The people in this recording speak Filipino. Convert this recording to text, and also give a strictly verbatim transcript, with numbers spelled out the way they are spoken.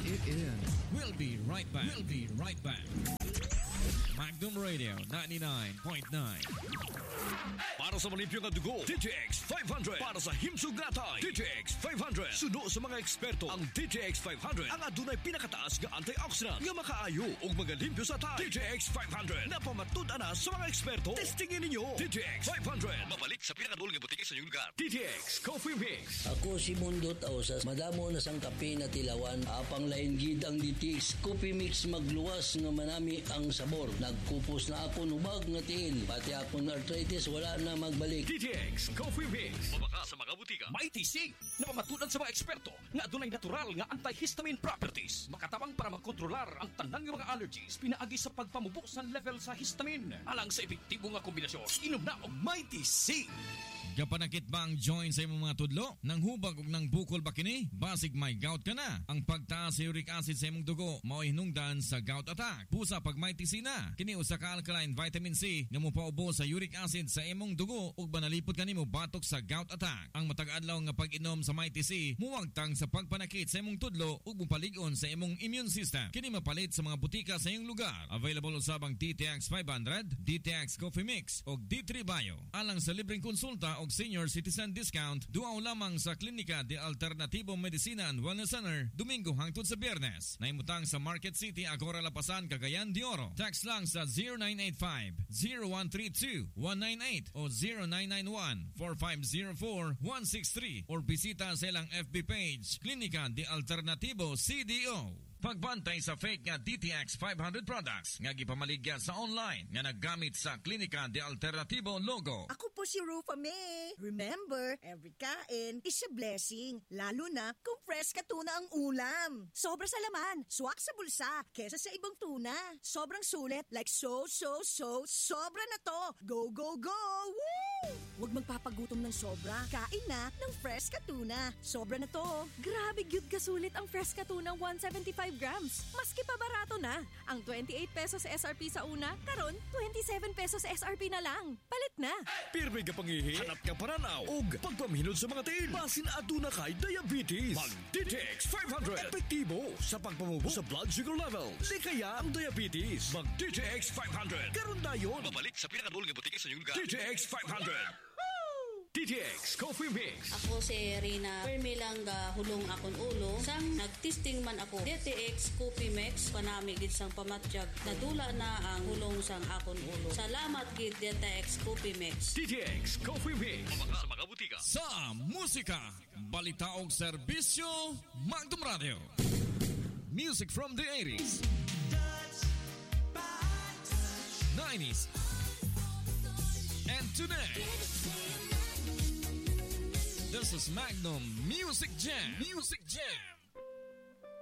it in. We'll be right back. We'll be right back. Magnum Radio ninety-nine point nine. Para sa malimpyo nga dugo, D T X five hundred. Para sa himsog natay, D T X five hundred. Suno sa mga eksperto, ang D T X five hundred ang adunay pinakataas nga antioxidant nga makaayo ug magalimpyo sa tay. D T X five hundred na pamatud-an na sa mga eksperto. Testingin ninyo. D T X five hundred. Mabalik sa pinakadul nga butiki sa inyong lugar. D T X Coffee Mix. Ako si Mundo Tausas. Madamo na sang kape na tilawan. Apang lain gid ang D T X Coffee Mix magluwas nga manami ang sabor. Nagkupos na ako nubag nga tiil. Pati akong arthritis wala na magbalik. D T X Coffee Mix. Mabaka sa mga butika. Mighty C na pamatudan sa mga eksperto nga adunay natural nga antihistamine properties. Makatabang para makontrolar ang tanang mga allergies pinaagi sa pagpamubok sa level sa histamine. Alang sa epektibo nga kombinasyon, inom na og Mighty C. Kapanakit ba ang joint sa imong mga tudlo? Nang hubag ug nang bukol ba kini? Basig may gout ka na. Ang pagtaas sa uric acid sa imong dugo mao hinungdan sa gout attack. Pusa pag Mighty C na. Kini usa ka alkaline vitamin C nga mopaubo sa uric acid sa imong dugo ug banalipod kanimo batok sa gout attack. Ang matag adlaw nga pag-inom sa Mighty C muwagtang sa pagpanakit sa imong tudlo ug mopalig-on sa imong immune system. Kini mapalit sa mga butika sa iyong lugar. Available usab ang D T X five hundred, D T X Coffee Mix ug D three Bio. Alang sa libreng konsulta og senior citizen discount, duaw lamang sa Klinika de Alternativo Medicina and Wellness Center, Domingo hangtod sa Biyernes. Naimutang sa Market City, Agora Lapasan, Cagayan de Oro. Text lang sa zero nine eight five, zero one three two, one nine eight o zero nine nine one, four five zero four, one six three or bisita sa ilang F B page, Klinika de Alternativo C D O. Pagbantay sa fake nga D T X five hundred products nga gipamaligya sa online nga naggamit sa Klinika de Alternativo logo. Ako po si Rufa May. Remember, every kain is a blessing. Lalo na kung fresh ka tuna ang ulam. Sobra sa laman, swak sa bulsa, kesa sa ibang tuna. Sobrang sulit, like so, so, so, sobra na to. Go, go, go! Woo! Huwag magpapagutom ng sobra. Kain na ng fresh ka tuna. Sobra na to. Grabe gyud kasulit ang fresh ka tuna one seventy-five grams. Maski pa barato na. Ang twenty-eight pesos S R P sa una, karon twenty-seven pesos S R P na lang. Palit na. Pirmi ka pangihi, hanap ka paranaw, ug pagpamhinod sa mga tiil. Basin aduna kay diabetes. Mag D T X five hundred. Epektibo sa pagpamubo sa blood sugar level. Di kaya ang diabetes. Mag D T X five hundred. Karon dayon. Mabalik sa pinakadul nga butiki sa inyong lugar. D T X five hundred. D T X Coffee Mix. Ako si Rina Permilang uh, hulong akon ulo. Sang nagtesting man ako D T X Coffee Mix panami gid sang pamatyag. Nadula na ang hulong sang akon ulo. Salamat gid D T X Coffee Mix. D T X Coffee Mix. Mabaka sa mga butika. Sa musika, balita og serbisyo, Magnum Radio. Music from the eighties, nineties, and today. This is Magnum Music Jam. Music Jam.